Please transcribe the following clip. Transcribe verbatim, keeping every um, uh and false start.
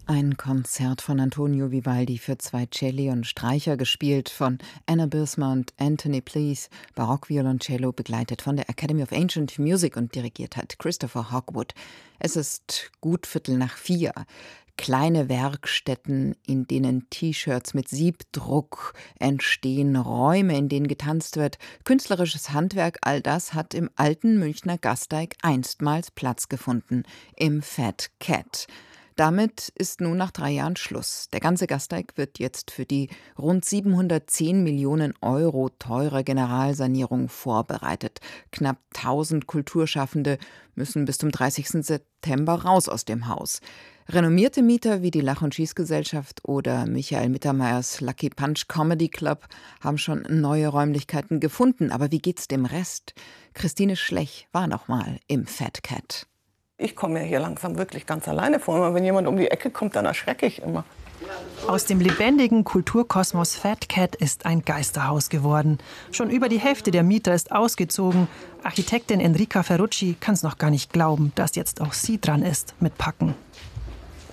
Ein Konzert von Antonio Vivaldi für zwei Celli und Streicher, gespielt von Anna Birsma und Anthony Pleas, Barockvioloncello, begleitet von der Academy of Ancient Music und dirigiert hat Christopher Hogwood. Es ist gut Viertel nach vier. Kleine Werkstätten, in denen T-Shirts mit Siebdruck entstehen, Räume, in denen getanzt wird, künstlerisches Handwerk, all das hat im alten Münchner Gasteig einstmals Platz gefunden, im Fat Cat. Damit ist nun nach drei Jahren Schluss. Der ganze Gasteig wird jetzt für die rund siebenhundertzehn Millionen Euro teure Generalsanierung vorbereitet. Knapp tausend Kulturschaffende müssen bis zum dreißigsten September raus aus dem Haus. Renommierte Mieter wie die Lach- und Schießgesellschaft oder Michael Mittermeiers Lucky Punch Comedy Club haben schon neue Räumlichkeiten gefunden. Aber wie geht's dem Rest? Christine Schlech war noch mal im Fat Cat. Ich komme mir hier langsam wirklich ganz alleine vor. Und wenn jemand um die Ecke kommt, dann erschrecke ich immer. Aus dem lebendigen Kulturkosmos Fat Cat ist ein Geisterhaus geworden. Schon über die Hälfte der Mieter ist ausgezogen. Architektin Enrica Ferrucci kann es noch gar nicht glauben, dass jetzt auch sie dran ist mit Packen.